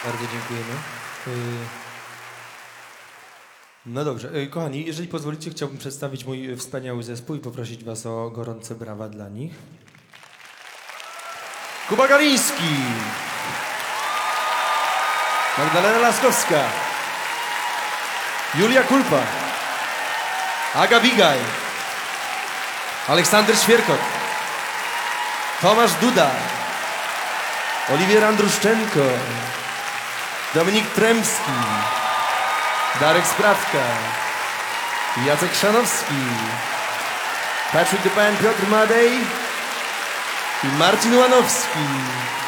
Bardzo dziękujemy. No dobrze, kochani, jeżeli pozwolicie, chciałbym przedstawić mój wspaniały zespół i poprosić was o gorące brawa dla nich. Kuba Galiński, Magdalena Laskowska, Julia Kulpa, Aga Bigaj, Aleksander Świerkot, Tomasz Duda, Oliwier Andruszczenko, Dominik Tremski, Darek Sprawka, Jacek Szanowski, Patrick the Pan, Piotr Madej i Marcin Łanowski.